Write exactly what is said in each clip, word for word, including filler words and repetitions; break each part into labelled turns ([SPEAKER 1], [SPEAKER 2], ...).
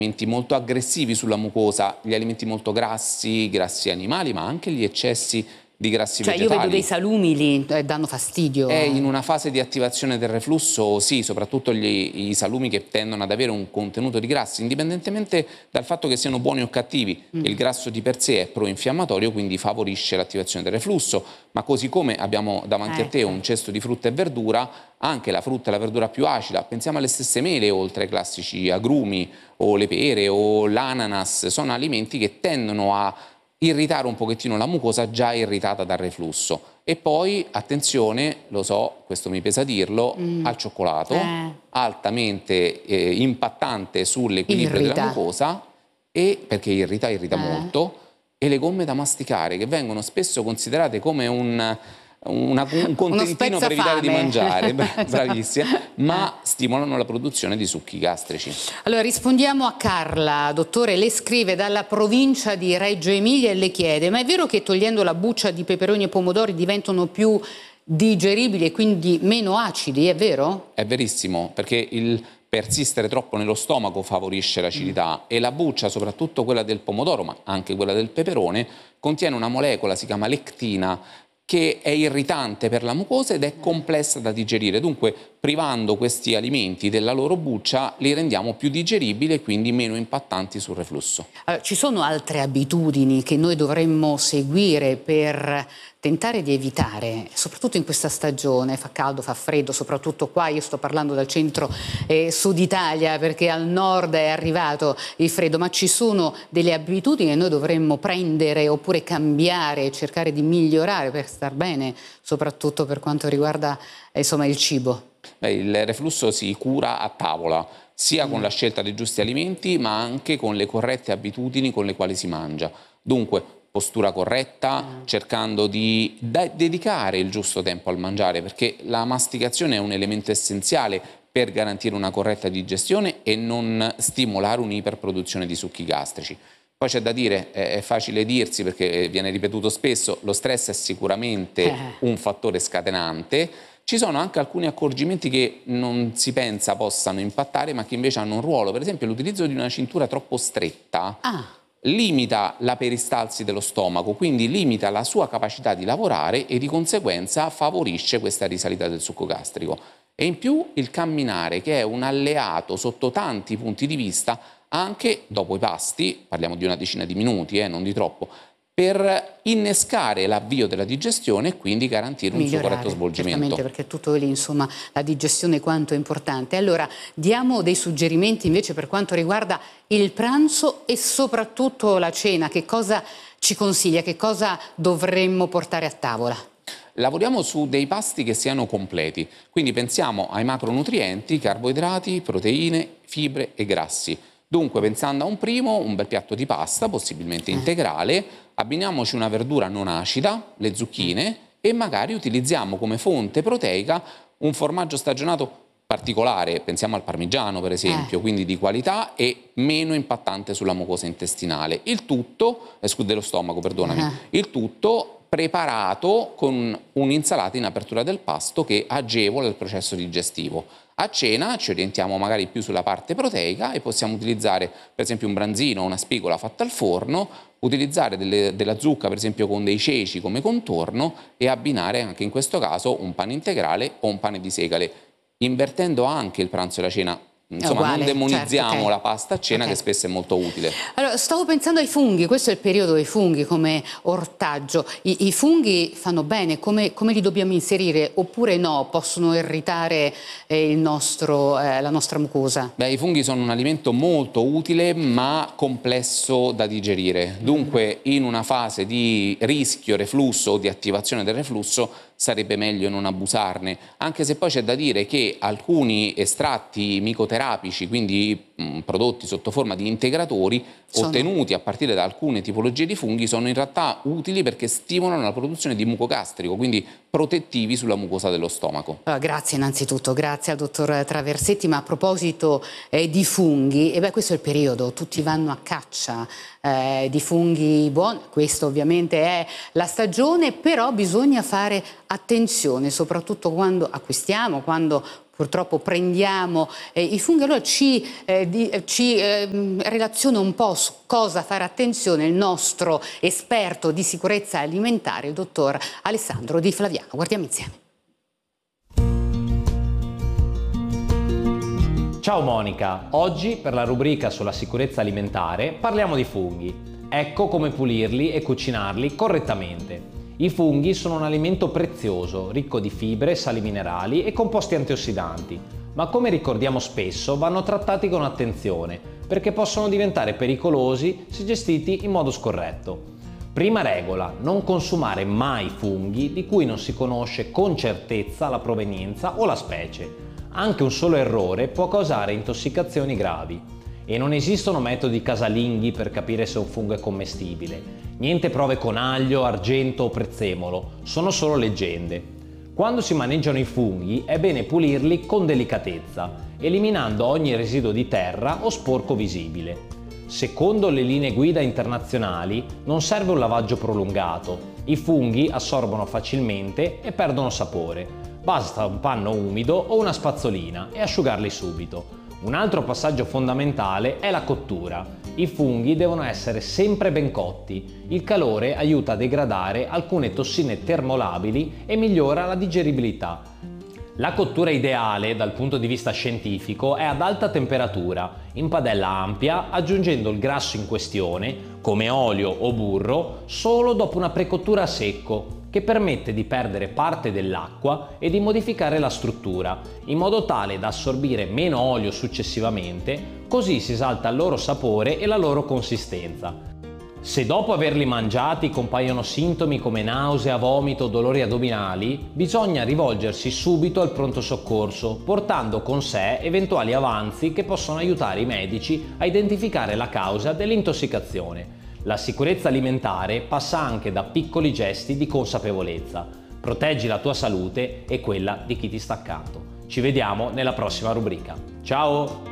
[SPEAKER 1] alimenti molto aggressivi sulla mucosa, gli alimenti molto grassi, grassi animali, ma anche gli eccessi di grassi
[SPEAKER 2] cioè,
[SPEAKER 1] vegetali.
[SPEAKER 2] Io vedo dei salumi lì, eh, danno fastidio.
[SPEAKER 1] È in una fase di attivazione del reflusso, sì, soprattutto gli, i salumi che tendono ad avere un contenuto di grassi, indipendentemente dal fatto che siano buoni o cattivi. Mm. Il grasso di per sé è pro-infiammatorio, quindi favorisce l'attivazione del reflusso, ma così come abbiamo davanti ecco. a te un cesto di frutta e verdura, anche la frutta e la verdura più acida, pensiamo alle stesse mele, oltre ai classici agrumi o le pere o l'ananas, sono alimenti che tendono a irritare un pochettino la mucosa già irritata dal reflusso. E poi, attenzione, lo so, questo mi pesa dirlo, mm. al cioccolato, eh. altamente eh, impattante sull'equilibrio della mucosa, e perché irrita, irrita eh. molto, e le gomme da masticare, che vengono spesso considerate come un... Una, un contenitino per evitare di mangiare, bravissima, ma stimolano la produzione di succhi gastrici.
[SPEAKER 2] Allora rispondiamo a Carla. Dottore, lei scrive dalla provincia di Reggio Emilia e le chiede: ma è vero che togliendo la buccia di peperoni e pomodori diventano più digeribili e quindi meno acidi, è vero?
[SPEAKER 1] È verissimo, perché il persistere troppo nello stomaco favorisce l'acidità mm. e la buccia, soprattutto quella del pomodoro, ma anche quella del peperone, contiene una molecola, si chiama lectina, che è irritante per la mucosa ed è complessa da digerire. Dunque, privando questi alimenti della loro buccia, li rendiamo più digeribili e quindi meno impattanti sul reflusso.
[SPEAKER 2] Allora, ci sono altre abitudini che noi dovremmo seguire per tentare di evitare, soprattutto in questa stagione, fa caldo, fa freddo, soprattutto qua, io sto parlando del centro eh, sud Italia, perché al nord è arrivato il freddo, ma ci sono delle abitudini che noi dovremmo prendere oppure cambiare, cercare di migliorare per star bene, soprattutto per quanto riguarda eh, insomma, il cibo?
[SPEAKER 1] Beh, il reflusso si cura a tavola, sia con la scelta dei giusti alimenti, ma anche con le corrette abitudini con le quali si mangia. Dunque, postura corretta, mm. cercando di dedicare il giusto tempo al mangiare, perché la masticazione è un elemento essenziale per garantire una corretta digestione e non stimolare un'iperproduzione di succhi gastrici. Poi c'è da dire, è facile dirsi perché viene ripetuto spesso, lo stress è sicuramente eh. un fattore scatenante. Ci sono anche alcuni accorgimenti che non si pensa possano impattare, ma che invece hanno un ruolo. Per esempio, l'utilizzo di una cintura troppo stretta ah. limita la peristalsi dello stomaco, quindi limita la sua capacità di lavorare e di conseguenza favorisce questa risalita del succo gastrico. E in più il camminare, che è un alleato sotto tanti punti di vista, anche dopo i pasti, parliamo di una decina di minuti, eh, non di troppo, per innescare l'avvio della digestione e quindi garantire un suo corretto svolgimento.
[SPEAKER 2] Certamente, perché tutto lì, insomma, la digestione quanto è importante. Allora, diamo dei suggerimenti invece per quanto riguarda il pranzo e soprattutto la cena. Che cosa ci consiglia? Che cosa dovremmo portare a tavola?
[SPEAKER 1] Lavoriamo su dei pasti che siano completi, quindi pensiamo ai macronutrienti, carboidrati, proteine, fibre e grassi. Dunque, pensando a un primo, un bel piatto di pasta, possibilmente integrale, abbiniamoci una verdura non acida, le zucchine, e magari utilizziamo come fonte proteica un formaggio stagionato particolare, pensiamo al parmigiano per esempio, eh. quindi di qualità e meno impattante sulla mucosa intestinale. Il tutto, eh, dello stomaco, perdonami, eh. il tutto preparato con un'insalata in apertura del pasto che agevola il processo digestivo. A cena ci orientiamo magari più sulla parte proteica e possiamo utilizzare per esempio un branzino o una spigola fatta al forno, utilizzare delle, della zucca per esempio con dei ceci come contorno e abbinare anche in questo caso un pane integrale o un pane di segale, invertendo anche il pranzo e la cena. Insomma, uguale, non demonizziamo certo, okay. la pasta a cena okay. che spesso è molto utile.
[SPEAKER 2] Allora, stavo pensando ai funghi, questo è il periodo dei funghi come ortaggio. I, i funghi fanno bene, come, come li dobbiamo inserire oppure no? Possono irritare eh, il nostro, eh, la nostra mucosa?
[SPEAKER 1] Beh, i funghi sono un alimento molto utile ma complesso da digerire. Dunque, in una fase di rischio reflusso o di attivazione del reflusso sarebbe meglio non abusarne, anche se poi c'è da dire che alcuni estratti micoterapici, quindi mh, prodotti sotto forma di integratori, sono... ottenuti a partire da alcune tipologie di funghi, sono in realtà utili perché stimolano la produzione di muco gastrico, quindi protettivi sulla mucosa dello stomaco.
[SPEAKER 2] Allora, grazie innanzitutto, grazie al dottor Traversetti, ma a proposito eh, di funghi, e beh, questo è il periodo, tutti vanno a caccia eh, di funghi buoni, questo ovviamente è la stagione, però bisogna fare attenzione, soprattutto quando acquistiamo, quando purtroppo prendiamo eh, i funghi. Allora ci, eh, di, ci eh, relaziona un po' su cosa fare attenzione il nostro esperto di sicurezza alimentare, il dottor Alessandro Di Flaviano. Guardiamo insieme.
[SPEAKER 3] Ciao Monica, oggi per la rubrica sulla sicurezza alimentare parliamo di funghi. Ecco come pulirli e cucinarli correttamente. I funghi sono un alimento prezioso, ricco di fibre, sali minerali e composti antiossidanti, ma come ricordiamo spesso vanno trattati con attenzione perché possono diventare pericolosi se gestiti in modo scorretto. Prima regola, non consumare mai funghi di cui non si conosce con certezza la provenienza o la specie. Anche un solo errore può causare intossicazioni gravi e non esistono metodi casalinghi per capire se un fungo è commestibile. Niente prove con aglio, argento o prezzemolo, sono solo leggende. Quando si maneggiano i funghi è bene pulirli con delicatezza, eliminando ogni residuo di terra o sporco visibile. Secondo le linee guida internazionali non serve un lavaggio prolungato, i funghi assorbono facilmente e perdono sapore. Basta un panno umido o una spazzolina e asciugarli subito. Un altro passaggio fondamentale è la cottura. I funghi devono essere sempre ben cotti. Il calore aiuta a degradare alcune tossine termolabili e migliora la digeribilità. La cottura ideale dal punto di vista scientifico è ad alta temperatura, in padella ampia, aggiungendo il grasso in questione, come olio o burro, solo dopo una precottura a secco, che permette di perdere parte dell'acqua e di modificare la struttura, in modo tale da assorbire meno olio successivamente, così si esalta il loro sapore e la loro consistenza. Se dopo averli mangiati compaiono sintomi come nausea, vomito o dolori addominali, bisogna rivolgersi subito al pronto soccorso, portando con sé eventuali avanzi che possono aiutare i medici a identificare la causa dell'intossicazione. La sicurezza alimentare passa anche da piccoli gesti di consapevolezza. Proteggi la tua salute e quella di chi ti sta accanto. Ci vediamo nella prossima rubrica. Ciao!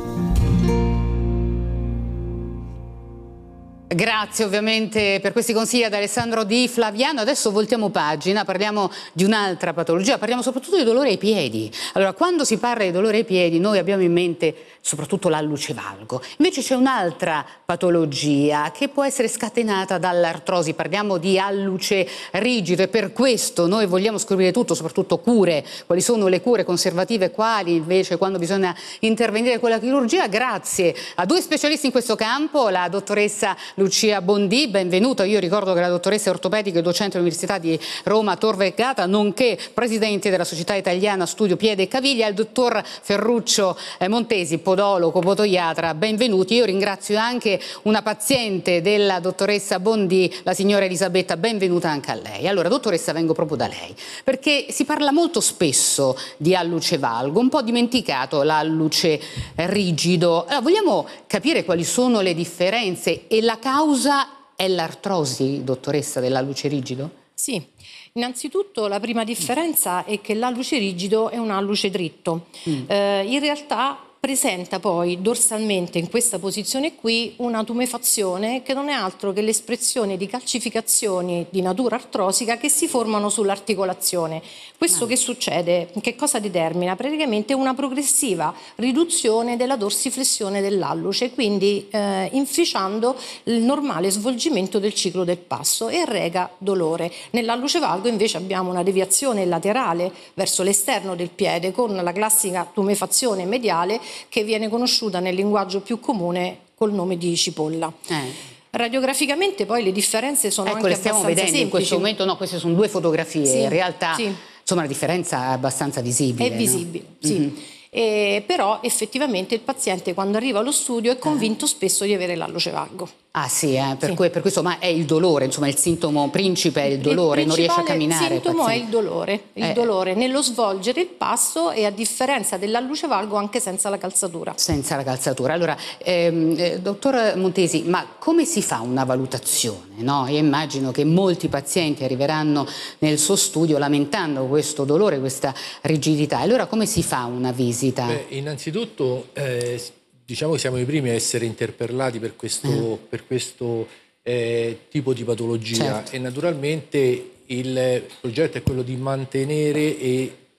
[SPEAKER 2] Grazie ovviamente per questi consigli ad Alessandro Di Flaviano. Adesso voltiamo pagina, parliamo di un'altra patologia, parliamo soprattutto di dolore ai piedi. Allora, quando si parla di dolore ai piedi noi abbiamo in mente soprattutto l'alluce valgo. Invece c'è un'altra patologia che può essere scatenata dall'artrosi, parliamo di alluce rigido e per questo noi vogliamo scoprire tutto, soprattutto cure, quali sono le cure conservative, quali invece quando bisogna intervenire con la chirurgia, grazie a due specialisti in questo campo, la dottoressa Lucia Bondì, benvenuta. Io ricordo che la dottoressa è ortopedica e docente all'Università di Roma Tor Vergata, nonché presidente della Società Italiana Studio Piede e Caviglia, il dottor Ferruccio Montesi, podologo, podoiatra, benvenuti. Io ringrazio anche una paziente della dottoressa Bondì, la signora Elisabetta, benvenuta anche a lei. Allora, dottoressa, vengo proprio da lei, perché si parla molto spesso di alluce valgo, un po' dimenticato l'alluce rigido. Allora, vogliamo capire quali sono le differenze e la causa è l'artrosi, dottoressa, dell'alluce rigido?
[SPEAKER 4] Sì, innanzitutto la prima differenza è che l'alluce rigido è un alluce dritto. Mm. Eh, in realtà presenta poi dorsalmente in questa posizione qui una tumefazione che non è altro che l'espressione di calcificazioni di natura artrosica che si formano sull'articolazione. Questo ah. che succede? Che cosa determina? Praticamente una progressiva riduzione della dorsiflessione dell'alluce, quindi eh, inficiando il normale svolgimento del ciclo del passo e reca dolore. Nell'alluce valgo invece abbiamo una deviazione laterale verso l'esterno del piede con la classica tumefazione mediale che viene conosciuta nel linguaggio più comune col nome di cipolla. Eh. Radiograficamente poi le differenze sono
[SPEAKER 2] ecco,
[SPEAKER 4] anche
[SPEAKER 2] le stiamo
[SPEAKER 4] abbastanza
[SPEAKER 2] vedendo
[SPEAKER 4] semplici.
[SPEAKER 2] In questo momento, no, queste sono due fotografie,
[SPEAKER 4] sì,
[SPEAKER 2] in realtà
[SPEAKER 4] sì.
[SPEAKER 2] insomma la differenza è abbastanza visibile.
[SPEAKER 4] È visibile,
[SPEAKER 2] no?
[SPEAKER 4] sì.
[SPEAKER 2] Mm-hmm.
[SPEAKER 4] Eh, però effettivamente il paziente quando arriva allo studio è convinto eh. spesso di avere l'alluce valgo.
[SPEAKER 2] Ah sì, eh, per,
[SPEAKER 4] sì.
[SPEAKER 2] Que per questo, ma è il dolore, insomma il sintomo principe è il dolore,
[SPEAKER 4] il
[SPEAKER 2] non riesce a camminare.
[SPEAKER 4] Il sintomo è il dolore, il eh. dolore nello svolgere il passo e a differenza dell'alluce valgo anche senza la calzatura.
[SPEAKER 2] Senza la calzatura. Allora, ehm, eh, dottor Montesi, ma come si fa una valutazione? No? Io immagino che molti pazienti arriveranno nel suo studio lamentando questo dolore, questa rigidità. Allora come si fa una visita?
[SPEAKER 5] Beh, innanzitutto eh, diciamo che siamo i primi a essere interpellati per questo, eh. per questo eh, tipo di patologia certo. e naturalmente il progetto è quello di mantenere e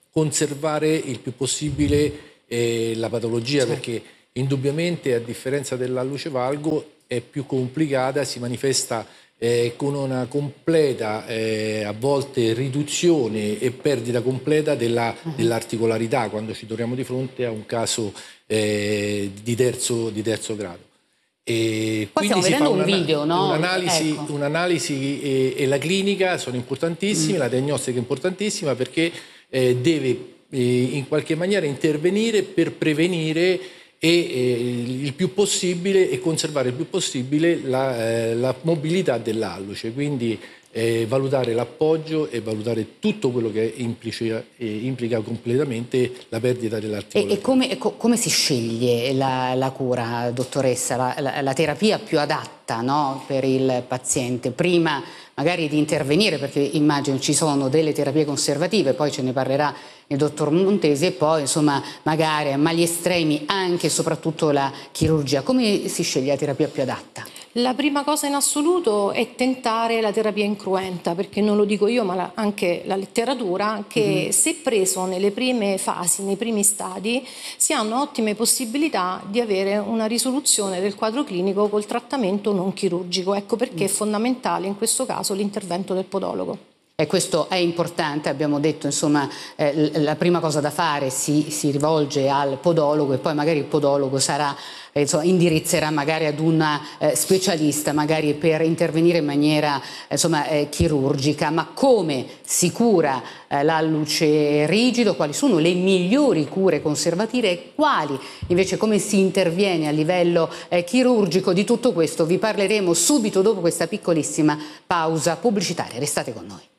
[SPEAKER 5] conservare il più possibile eh, la patologia, certo. Perché indubbiamente, a differenza della luce valgo, è più complicata, si manifesta eh, con una completa, eh, a volte, riduzione e perdita completa della, uh-huh. dell'articolarità, quando ci troviamo di fronte a un caso eh, di, terzo, di terzo grado. E
[SPEAKER 2] Qua stiamo vedendo un video, no?
[SPEAKER 5] Un'analisi,
[SPEAKER 2] ecco.
[SPEAKER 5] un'analisi e, e la clinica sono importantissimi, mm. la diagnostica è importantissima, perché eh, deve eh, in qualche maniera intervenire per prevenire e eh, il più possibile e conservare il più possibile la, eh, la mobilità dell'alluce, quindi eh, valutare l'appoggio e valutare tutto quello che implica, eh, implica completamente la perdita dell'articolarità.
[SPEAKER 2] E, e, come, e co, come si sceglie la, la cura, dottoressa, la, la, la terapia più adatta, no, per il paziente? Prima magari di intervenire, perché immagino ci sono delle terapie conservative, poi ce ne parlerà il dottor Montesi, e poi insomma magari a mali estremi anche e soprattutto la chirurgia. Come si sceglie la terapia più adatta?
[SPEAKER 4] La prima cosa in assoluto è tentare la terapia incruenta, perché non lo dico io ma la, anche la letteratura, che mm-hmm. se preso nelle prime fasi, nei primi stadi, si hanno ottime possibilità di avere una risoluzione del quadro clinico col trattamento non chirurgico. Ecco perché mm. è fondamentale in questo caso l'intervento del podologo.
[SPEAKER 2] E questo è importante, abbiamo detto, insomma, eh, la prima cosa da fare, si, si rivolge al podologo, e poi magari il podologo sarà, eh, insomma, indirizzerà magari ad una eh, specialista, magari per intervenire in maniera eh, insomma, eh, chirurgica. Ma come si cura eh, l'alluce rigido? Quali sono le migliori cure conservative e quali invece, come si interviene a livello eh, chirurgico? Di tutto questo vi parleremo subito dopo questa piccolissima pausa pubblicitaria. Restate con noi.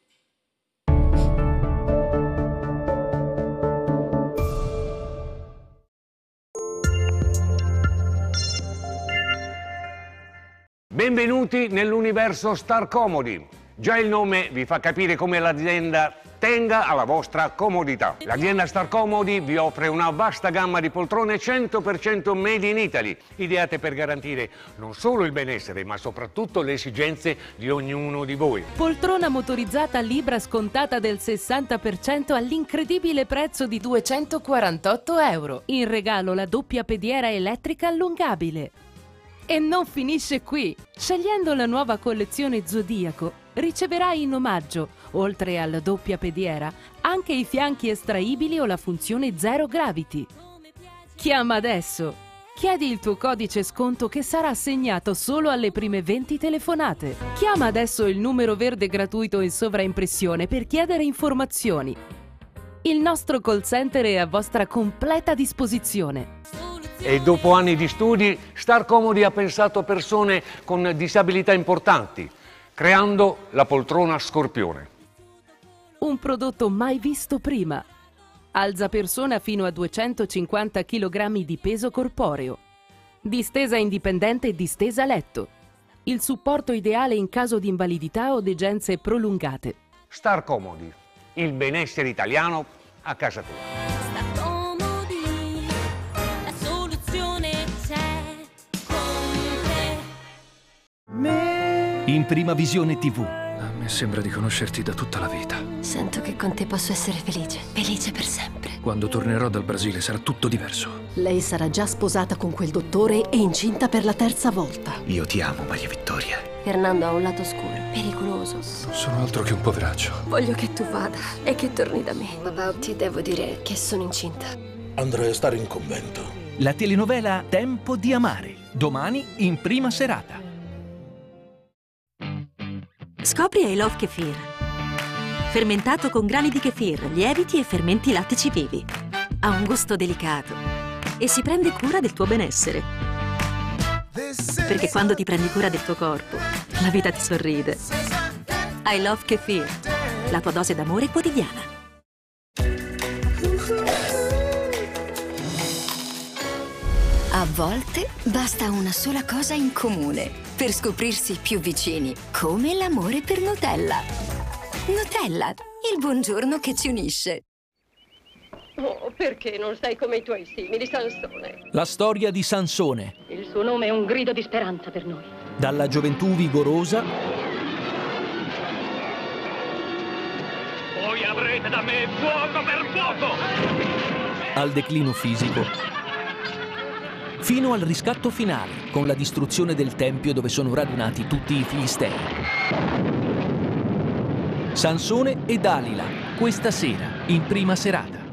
[SPEAKER 6] Benvenuti nell'universo Star Comodi. Già il nome vi fa capire come l'azienda tenga alla vostra comodità. L'azienda Star Comodi vi offre una vasta gamma di poltrone cento per cento made in Italy, ideate per garantire non solo il benessere, ma soprattutto le esigenze di ognuno di voi.
[SPEAKER 7] Poltrona motorizzata Libra scontata del sessanta per cento all'incredibile prezzo di duecentoquarantotto euro. In regalo la doppia pediera elettrica allungabile. E non finisce qui! Scegliendo la nuova collezione Zodiaco, riceverai in omaggio, oltre alla doppia pediera, anche i fianchi estraibili o la funzione Zero Gravity. Chiama adesso! Chiedi il tuo codice sconto che sarà assegnato solo alle prime venti telefonate. Chiama adesso il numero verde gratuito in sovraimpressione per chiedere informazioni. Il nostro call center è a vostra completa disposizione.
[SPEAKER 6] E dopo anni di studi, Star Comodi ha pensato a persone con disabilità importanti, creando la poltrona Scorpione.
[SPEAKER 7] Un prodotto mai visto prima. Alza persona fino a duecentocinquanta chilogrammi di peso corporeo. Distesa indipendente e distesa letto. Il supporto ideale in caso di invalidità o degenze prolungate.
[SPEAKER 6] Star Comodi, il benessere italiano a casa tua.
[SPEAKER 8] In Prima Visione tivù. A me sembra di conoscerti da tutta la vita.
[SPEAKER 9] Sento che con te posso essere felice, felice per sempre.
[SPEAKER 8] Quando tornerò dal Brasile sarà tutto diverso.
[SPEAKER 9] Lei sarà già sposata con quel dottore e incinta per la terza volta.
[SPEAKER 8] Io ti amo, Maria Vittoria.
[SPEAKER 9] Fernando ha un lato scuro, pericoloso.
[SPEAKER 8] Non sono altro che un poveraccio.
[SPEAKER 9] Voglio che tu vada e che torni da me. Papà, ti devo dire che sono incinta.
[SPEAKER 10] Andrei a stare in convento.
[SPEAKER 8] La telenovela Tempo di amare. Domani in prima serata.
[SPEAKER 11] Scopri I Love Kefir. Fermentato con grani di kefir, lieviti e fermenti lattici vivi. Ha un gusto delicato e si prende cura del tuo benessere. Perché quando ti prendi cura del tuo corpo, la vita ti sorride. I Love Kefir, la tua dose d'amore quotidiana.
[SPEAKER 12] A volte basta una sola cosa in comune per scoprirsi più vicini, come l'amore per Nutella. Nutella, il buongiorno che ci unisce.
[SPEAKER 13] Oh, perché non sei come i tuoi simili, Sansone?
[SPEAKER 8] La storia di Sansone.
[SPEAKER 13] Il suo nome è un grido di speranza per noi.
[SPEAKER 8] Dalla gioventù vigorosa
[SPEAKER 6] Voi avrete da me fuoco per fuoco!
[SPEAKER 8] Al declino fisico, fino al riscatto finale, con la distruzione del tempio dove sono radunati tutti i filistei. Sansone e Dalila, questa sera, in prima serata.